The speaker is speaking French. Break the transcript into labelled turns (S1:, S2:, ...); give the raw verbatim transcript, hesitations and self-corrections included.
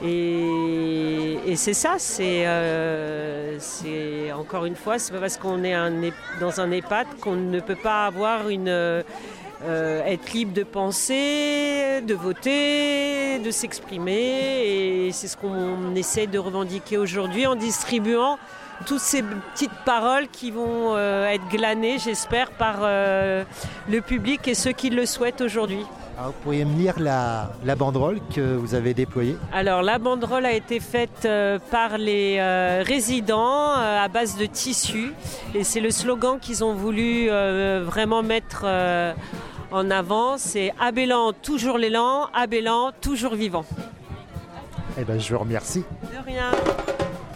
S1: Et, et c'est ça, c'est, euh, c'est encore une fois, c'est pas parce qu'on est un, dans un EHPAD qu'on ne peut pas avoir une, euh, être libre de penser, de voter, de s'exprimer. Et c'est ce qu'on essaie de revendiquer aujourd'hui en distribuant toutes ces petites paroles qui vont euh, être glanées, j'espère, par euh, le public et ceux qui le souhaitent aujourd'hui.
S2: Alors, vous pourriez me lire la, la banderole que vous avez déployée ?
S1: Alors, la banderole a été faite euh, par les euh, résidents euh, à base de tissu. Et c'est le slogan qu'ils ont voulu euh, vraiment mettre euh, en avant. C'est « Abélan, toujours l'élan, Abélan, toujours vivant ».
S2: Eh ben, je vous remercie.
S1: De rien.